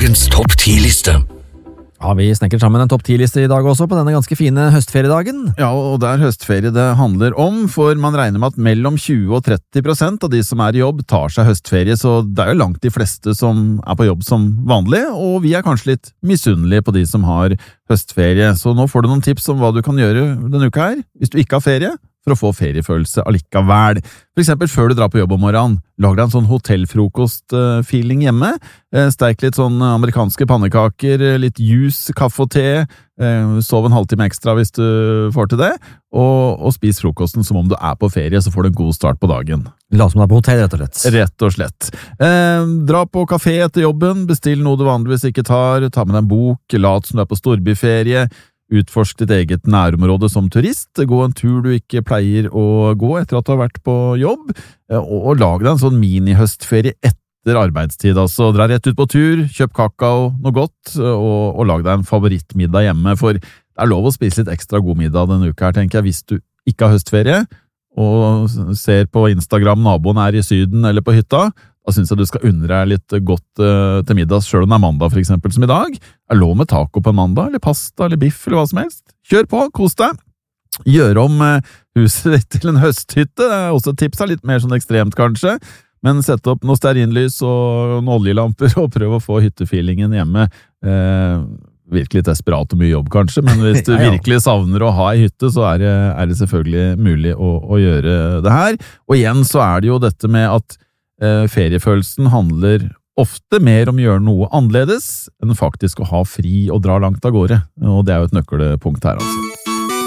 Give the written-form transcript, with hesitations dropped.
dagens topp 10-liste. Ja, vi snekker sammen en topp 10-liste i dag også på denne ganske fine høstferiedagen. Ja, og det høstferie det handler om, for man regner med at mellom 20 og 30% av de som er i jobb tar seg høstferie, så det er jo langt de fleste som er på jobb som vanlig, og vi er kanskje litt misunnelige på de som har høstferie. Så nå får du noen tips om hva du kan gjøre denne uka her, hvis du ikke har ferie, for å få feriefølelse allikevel. For eksempel før du drar på jobb om morgenen, lag deg en sånn hotellfrokost-feeling hjemme, steik litt sånn amerikanske pannekaker, litt juice, kaffe og te, sov en halvtime ekstra hvis du får til det, og spis frokosten som om du er på ferie, så får du en god start på dagen. La som du er på hotell, rett og slett. Rett og slett. Dra på kafé etter jobben, bestill noe du vanligvis ikke tar, ta med deg en bok, lat som du er på storbyferie, utforsk ditt eget nærområde som turist, gå en tur du ikke pleier å gå etter at du har vært på jobb, og lag deg en sånn mini-høstferie etter arbeidstid, altså dra rett ut på tur, kjøp kakao, noe godt, og lag deg en favorittmiddag hjemme, for det er lov å spise litt ekstra god middag denne uka her, tenker jeg, hvis du ikke har høstferie, og ser på Instagram naboen er i Syden eller på hytta, da synes jeg du skal unne deg litt godt til middag, selv om det er mandag for eksempel, som i dag. Er lov med taco på en mandag, eller pasta, eller biff, eller hva som helst. Kjør på, kos deg. Gjør om huset ditt til en høsthytte, det er også et tips, litt mer sånn ekstremt kanskje, men sett opp noe stearinlys og noen oljelamper, og prøv å få hyttefeelingen hjemme. Virkelig desperat og mye jobb kanskje, men hvis du virkelig savner å ha en hytte, så er det selvfølgelig mulig å gjøre det her. Og igjen så er det jo dette med at feriefølelsen handler ofte mer om å gjøre noe annerledes enn faktisk å ha fri og dra langt av gårde, og det er jo et nøkkelpunkt her altså.